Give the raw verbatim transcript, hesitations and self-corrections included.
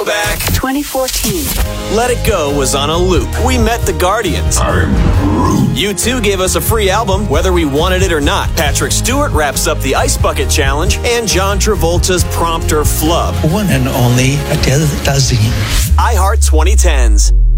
Back. twenty fourteen. Let It Go was on a loop. We met the Guardians. U two gave us a free album, whether we wanted it or not. Patrick Stewart wraps up the Ice Bucket Challenge, and John Travolta's Prompter Flub. One and only Adele Dazeem. iHeart twenty tens.